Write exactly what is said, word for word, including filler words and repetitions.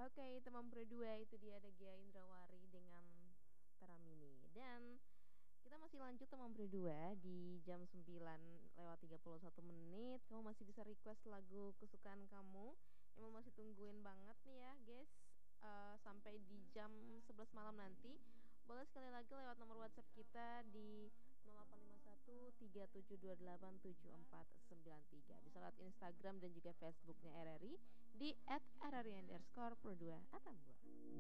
Oke, teman berdua itu dia ada Gia Indrawari dengan Taramini. Dan kita masih lanjut teman berdua di jam sembilan lewat tiga puluh satu menit. Kamu masih bisa request lagu kesukaan kamu. Emang masih tungguin banget nih ya, guys. Eh, sampai di jam sebelas malam nanti. Boleh sekali lagi lewat nomor WhatsApp kita di nol delapan lima satu tiga tujuh dua delapan tujuh empat sembilan tiga. Bisa lewat Instagram dan juga Facebooknya R R I di at r r i underscore pro dua atambua.